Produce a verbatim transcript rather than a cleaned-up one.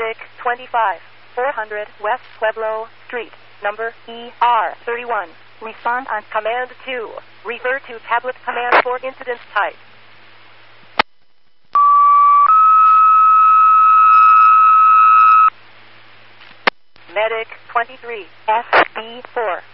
Medic twenty-five, four hundred West Pueblo Street, number E R thirty-one. Respond on Command two. Refer to tablet command for incident type. Medic twenty-three, S B four.